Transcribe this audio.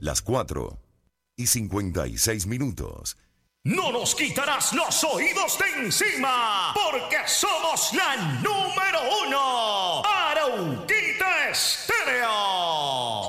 las 4:56. No nos quitarás los oídos de encima, porque somos la número 1.